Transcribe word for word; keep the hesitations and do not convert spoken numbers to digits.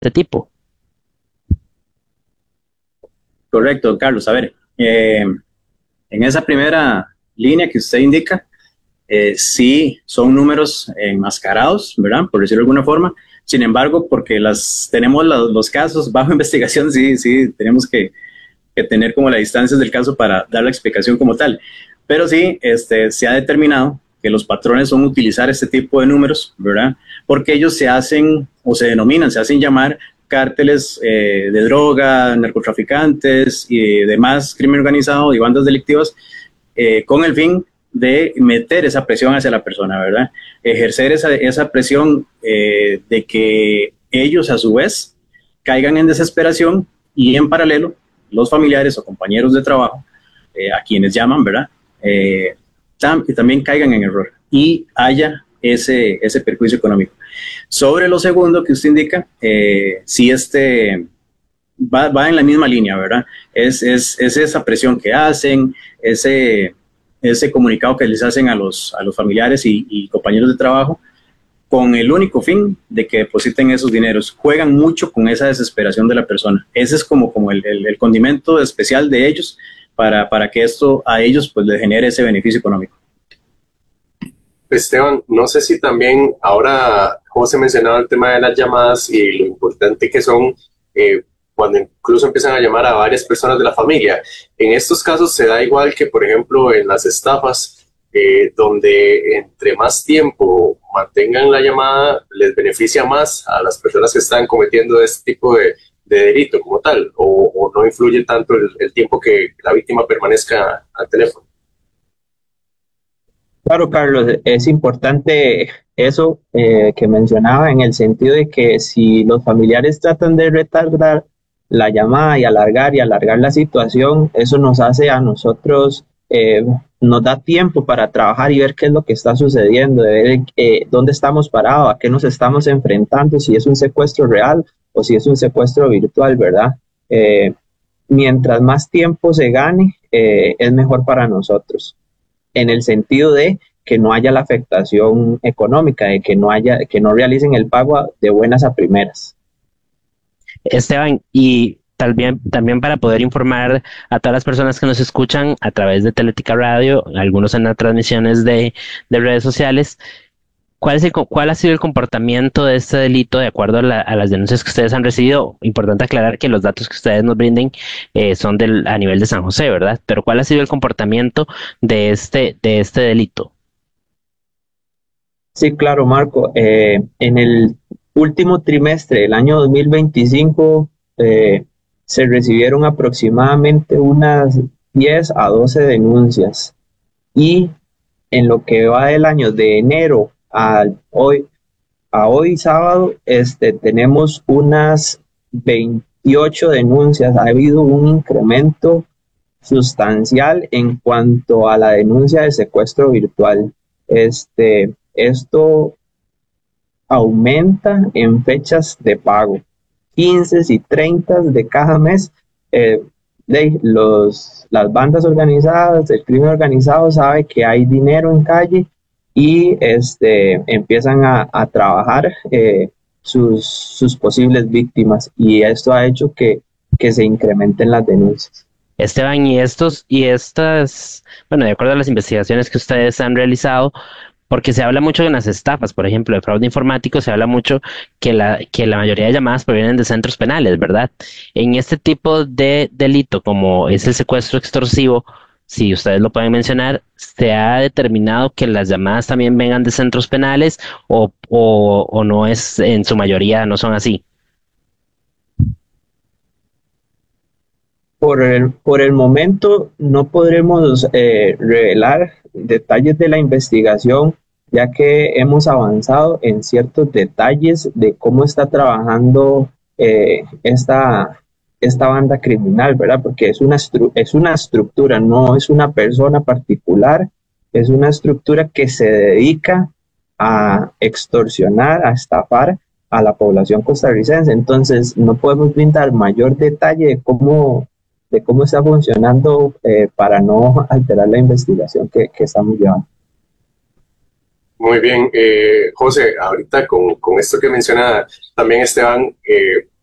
este tipo. Correcto, Carlos. A ver, eh, en esa primera línea que usted indica, eh, sí son números enmascarados, ¿verdad? Por decirlo de alguna forma. Sin embargo, porque las, tenemos los, los casos bajo investigación, sí, sí, tenemos que, que tener como las distancias del caso para dar la explicación como tal. Pero sí, este, se ha determinado que los patrones son utilizar este tipo de números, ¿verdad? Porque ellos se hacen o se denominan, se hacen llamar cárteles eh, de droga, narcotraficantes y demás crimen organizado y bandas delictivas eh, con el fin de meter esa presión hacia la persona, ¿verdad? Ejercer esa, esa presión eh, de que ellos a su vez caigan en desesperación y en paralelo los familiares o compañeros de trabajo eh, a quienes llaman, ¿verdad? Eh, tam y también caigan en error y haya ese, ese perjuicio económico. Sobre lo segundo que usted indica, eh, si este va, va en la misma línea, ¿verdad? Es, es, es esa presión que hacen, ese, ese comunicado que les hacen a los, a los familiares y, y compañeros de trabajo, con el único fin de que depositen esos dineros. Juegan mucho con esa desesperación de la persona. Ese es como, como el, el, el condimento especial de ellos para, para que esto a ellos pues les genere ese beneficio económico. Esteban, no sé si también ahora, como se mencionaba el tema de las llamadas y lo importante que son eh, cuando incluso empiezan a llamar a varias personas de la familia. En estos casos se da igual que, por ejemplo, en las estafas, eh, donde entre más tiempo mantengan la llamada, les beneficia más a las personas que están cometiendo este tipo de, de delito como tal, o, o no influye tanto el, el tiempo que la víctima permanezca al teléfono. Claro, Carlos, es importante eso eh, que mencionaba en el sentido de que si los familiares tratan de retardar la llamada y alargar y alargar la situación, eso nos hace a nosotros, eh, nos da tiempo para trabajar y ver qué es lo que está sucediendo, de ver eh, dónde estamos parados, a qué nos estamos enfrentando, si es un secuestro real o si es un secuestro virtual, ¿verdad? Eh, mientras más tiempo se gane, eh, es mejor para nosotros, en el sentido de que no haya la afectación económica, de que no haya, que no realicen el pago de buenas a primeras. Esteban, y también, también para poder informar a todas las personas que nos escuchan a través de Teletica Radio, algunos en las transmisiones de, de redes sociales, ¿cuál, es el, ¿cuál ha sido el comportamiento de este delito de acuerdo a, la, a las denuncias que ustedes han recibido? Importante aclarar que los datos que ustedes nos brinden eh, son del, a nivel de San José, ¿verdad? Pero ¿cuál ha sido el comportamiento de este, de este delito? Sí, claro, Marco. Eh, en el último trimestre del año dos mil veinticinco eh, se recibieron aproximadamente unas diez a doce denuncias y en lo que va del año de enero a hoy, a hoy sábado, este, tenemos unas veintiocho denuncias. Ha habido un incremento sustancial en cuanto a la denuncia de secuestro virtual. Este, esto aumenta en fechas de pago, quince y treinta de cada mes. Eh, de los, las bandas organizadas, el crimen organizado sabe que hay dinero en calle y este, empiezan a, a trabajar eh, sus, sus posibles víctimas, y esto ha hecho que, que se incrementen las denuncias. Esteban, y estos, y estas, bueno, de acuerdo a las investigaciones que ustedes han realizado, porque se habla mucho en las estafas, por ejemplo, de fraude informático, se habla mucho que la, que la mayoría de llamadas provienen de centros penales, ¿verdad? En este tipo de delito, como es el secuestro extorsivo, si ustedes lo pueden mencionar, ¿se ha determinado que las llamadas también vengan de centros penales o, o, o no es, en su mayoría no son así? Por el, por el momento no podremos eh, revelar detalles de la investigación, ya que hemos avanzado en ciertos detalles de cómo está trabajando eh, esta, esta banda criminal, ¿verdad? Porque es una, es una estructura, no es una persona particular, es una estructura que se dedica a extorsionar, a estafar a la población costarricense. Entonces no podemos brindar mayor detalle de cómo de cómo está funcionando eh, para no alterar la investigación que, que estamos llevando. Muy bien, eh, José, ahorita con, con esto que menciona también Esteban, eh,